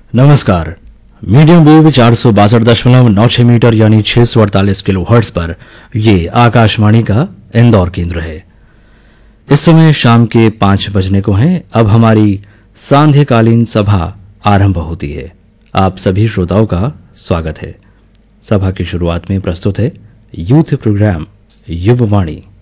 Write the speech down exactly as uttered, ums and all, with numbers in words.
नमस्कार। Medium wave चार सौ बासठ दशमलव नौ छह मीटर यानी छह सौ अड़तालीस किलो हर्ट्ज पर ये आकाशवाणी का इंदौर केंद्र है। इस समय शाम के पाँच बजने को हैं। अब हमारी सांध्यकालीन सभा आरंभ होती है। आप सभी श्रोताओं का स्वागत है। सभा की शुरुआत में प्रस्तुत है यूथ प्रोग्राम युववाणी।